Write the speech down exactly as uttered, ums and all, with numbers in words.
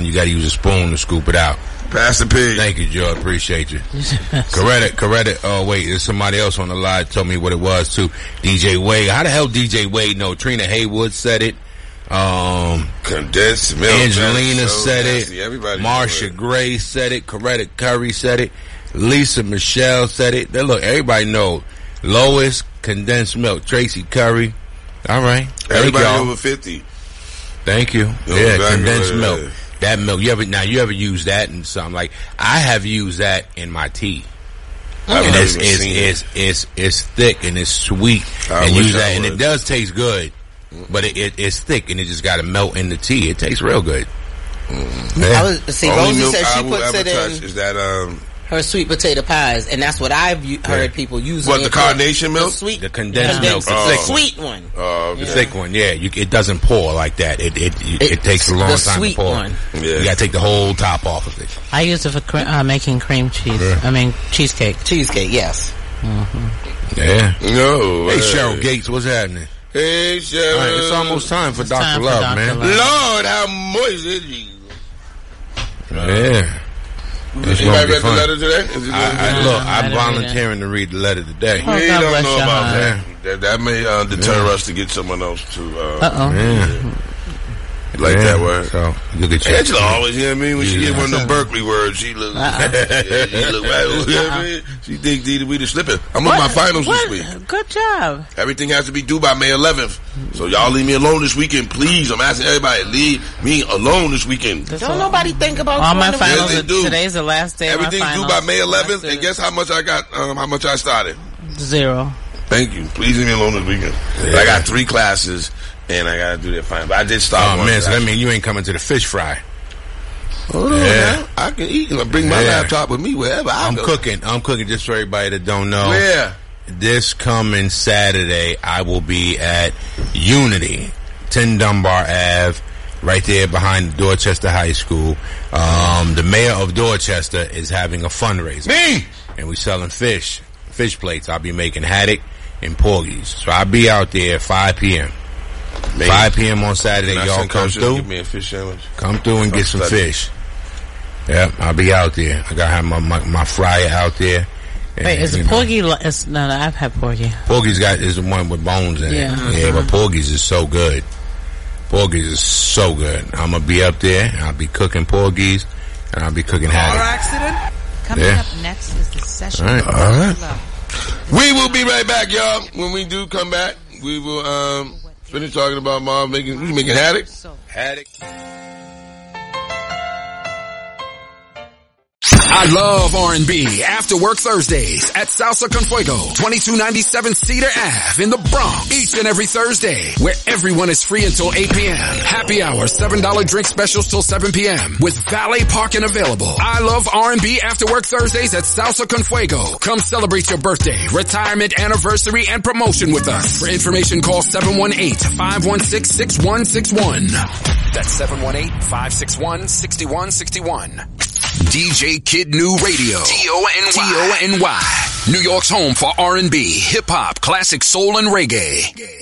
one, you got to use a spoon to scoop it out. Pass the pig. Thank you, Joe. Appreciate you. Correct it, correct it. Oh, wait, there's somebody else on the line told me what it was, too. D J Wade. How the hell D J Wade know? Trina Haywood said it. Um, Condensed milk. Angelina so said nasty. it. Everybody Marsha Gray said it. Coretta Curry said it. Lisa Michelle said it. Then look, everybody know. Lois, condensed milk. Tracy Curry. All right. Everybody over fifty. Thank you. Yo, yeah, exactly condensed milk. Is. That milk. You ever now? You ever use that in something? Like I have used that in my tea. I've and it's never it's, seen it's it. it's it's thick and it's sweet. I and wish use I that, and would. it does taste good. But it, it it's thick and it just got to melt in the tea. It tastes real good. Mm. Yeah. I was see. Only Rosie milk said she I will puts ever it in touch is that um. her sweet potato pies, and that's what I've u- heard people use. What, the carnation milk? The sweet, the condensed, condensed milk, the the thick sweet one. one. Oh, the okay. thick one. Yeah, you, it doesn't pour like that. It it it, it, it takes a long the time sweet to pour. One. Yeah. You got to take the whole top off of it. I use it for cre- uh, making cream cheese. Yeah. I mean cheesecake. Cheesecake, yes. Mm-hmm. Yeah. No. Hey, hey. Cheryl Gates, what's happening? Hey, Cheryl. All right, it's almost time for It's Doctor time for Love, Doctor man. Love. Lord, how moist is he? Yeah. It's Anybody gonna be read the fun. letter today? Is it I, I, No, look, I I'm didn't read volunteering to read the letter today. Oh, we God don't bless know your about heart. that. that. That may uh, deter Yeah. us to get someone else to uh, Uh-oh. Yeah. like Yeah. that word. So, look at you. Angela always, you know what I mean? When she Yeah. get one of them Berkeley words, she look, Uh-uh. yeah, she look right. You know what I mean? She think Dita we the slipping. I'm on my finals what? this week. Good job. Everything has to be due by May eleventh. So y'all leave me alone this weekend, please. I'm asking everybody, leave me alone this weekend. That's Don't all. nobody think about All my going to- finals. Yes, they do. Today's the last day. Everything's of my due finals. by May eleventh, My and guess how much I got, um, how much I started? Zero. Thank you. Please leave me alone this weekend. Yeah. I got three classes, and I got to do that fine. But I did start Oh, one. man, so class. that means you ain't coming to the fish fry. Oh, Yeah. yeah. I can eat. I bring my Yeah. laptop with me wherever I I'm go. cooking. I'm cooking just for everybody that don't know. Where? This coming Saturday, I will be at Unity, ten Dunbar Avenue, right there behind Dorchester High School. Um, the mayor of Dorchester is having a fundraiser. Me! And we selling fish, fish plates. I'll be making haddock and porgies. So I'll be out there at five p.m. Me. five p.m. on Saturday. Can I Y'all send come Coach to through. Give me a fish sandwich. Come through and I'm get some studying. fish. Yep, I'll be out there. I gotta have my, my, my fryer out there. And, Wait, is you it know, porgy? li- It's, no, no, I've had porgy. Porgy's got is the one with bones in Yeah. it. Yeah, but Porgy's is so good. Porgy's is so good. I'm gonna be up there. I'll be cooking porgies, and I'll be cooking Car haddock. accident? Coming Yeah. up next is the session. All right. with All right. Doctor Love. We will be right back, y'all. When we do come back, we will um, finish talking about mom making, who's making haddock? Haddock. I love R and B After Work Thursdays at Salsa Con Fuego, twenty-two ninety-seven Cedar Avenue in the Bronx. Each and every Thursday, where everyone is free until eight p.m. Happy hour, seven dollar drink specials till seven p.m. with valet parking available. I love R and B After Work Thursdays at Salsa Con Fuego. Come celebrate your birthday, retirement anniversary, and promotion with us. For information, call seven one eight, five one six, six one six one. That's seven one eight, five six one, six one six one. D J Kid New Radio. T O N Y. T O N Y. New York's home for R and B, hip hop, classic soul, and reggae.